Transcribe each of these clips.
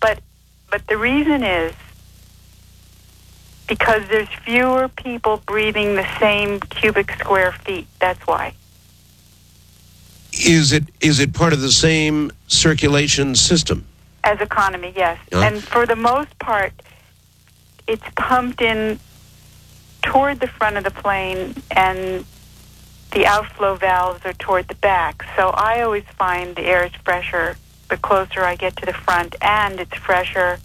But the reason is because there's fewer people breathing the same cubic square feet. That's why. Is it part of the same circulation system? As economy, yes. And for the most part, it's pumped in toward the front of the plane, and the outflow valves are toward the back. So I always find the air is fresher the closer I get to the front, and it's fresher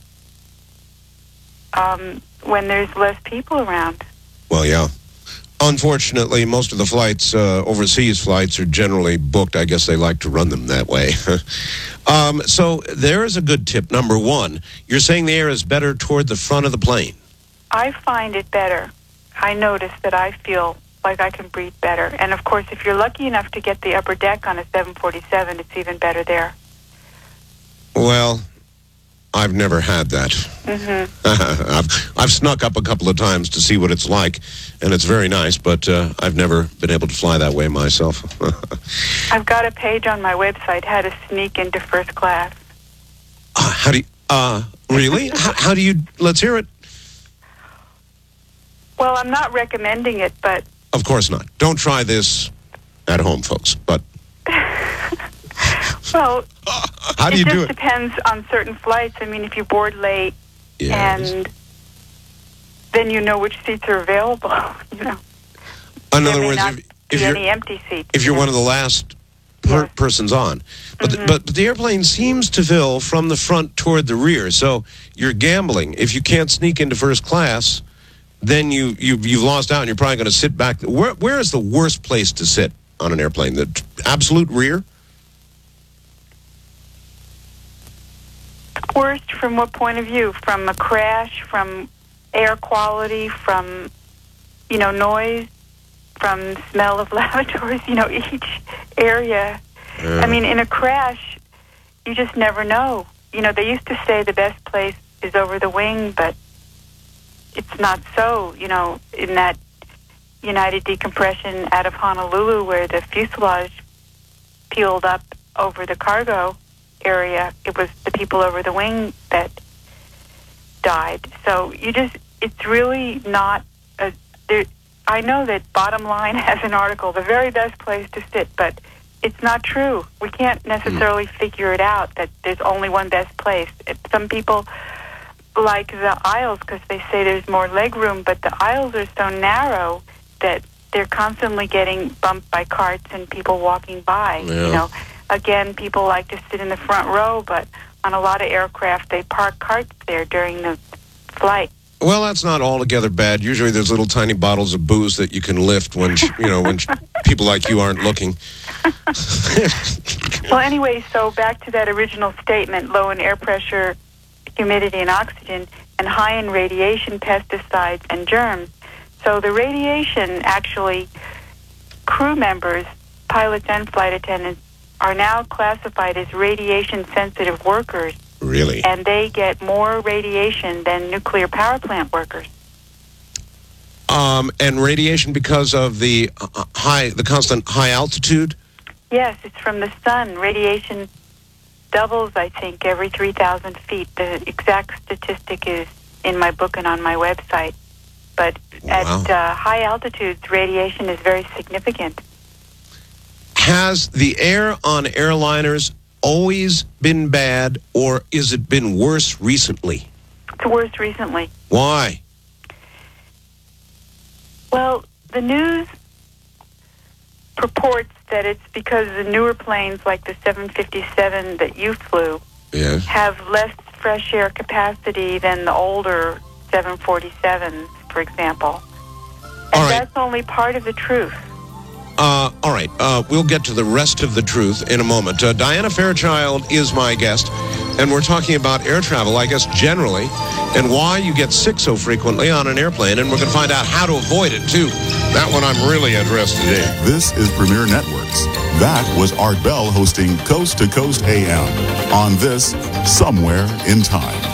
when there's less people around. Well, yeah. Unfortunately, most of the flights, overseas flights, are generally booked. I guess they like to run them that way. So there is a good tip. Number one, you're saying the air is better toward the front of the plane. I find it better. I notice that I feel like I can breathe better. And, of course, if you're lucky enough to get the upper deck on a 747, it's even better there. Well, I've never had that. I've snuck up a couple of times to see what it's like, and it's very nice, but I've never been able to fly that way myself. I've got a page on my website, how to sneak into first class. How do you, really? How do you, let's hear it. Well, I'm not recommending it, but... Of course not. Don't try this at home, folks, but... Well, how do you do it? It just depends on certain flights. I mean, if you board late, and then you know which seats are available, you know. In other words, if you're any empty seats, if you're one of the last persons on, but but the airplane seems to fill from the front toward the rear, so you're gambling. If you can't sneak into first class, then you've lost out, and you're probably going to sit back. Where is the worst place to sit on an airplane? The absolute rear? Worst from what point of view? From a crash, from air quality, from, noise, from smell of lavatories, each area. I mean, in a crash, you just never know. They used to say the best place is over the wing, but it's not so. In that United decompression out of Honolulu where the fuselage peeled up over the cargo area, it was the people over the wing that died. So it's really not I know that Bottom Line has an article, the very best place to sit, but it's not true. We can't necessarily figure it out that there's only one best place. Some people like the aisles because they say there's more leg room, but the aisles are so narrow that they're constantly getting bumped by carts and people walking by, Again, people like to sit in the front row, but on a lot of aircraft, they park carts there during the flight. Well, that's not altogether bad. Usually there's little tiny bottles of booze that you can lift when, when people like you aren't looking. Well, anyway, so back to that original statement, low in air pressure, humidity, and oxygen, and high in radiation, pesticides, and germs. So the radiation, actually, crew members, pilots and flight attendants, are now classified as radiation-sensitive workers. Really? And they get more radiation than nuclear power plant workers. And radiation because of the constant high altitude? Yes, it's from the sun. Radiation doubles, I think, every 3,000 feet. The exact statistic is in my book and on my website. But at high altitudes, radiation is very significant. Has the air on airliners always been bad, or is it been worse recently? It's worse recently. Why? Well, the news purports that it's because the newer planes, like the 757 that you flew, have less fresh air capacity than the older 747s, for example. And that's only part of the truth. All right. We'll get to the rest of the truth in a moment. Diana Fairchild is my guest, and we're talking about air travel, I guess, generally, and why you get sick so frequently on an airplane, and we're going to find out how to avoid it, too. That one I'm really interested in. This is Premier Networks. That was Art Bell hosting Coast to Coast AM on this Somewhere in Time.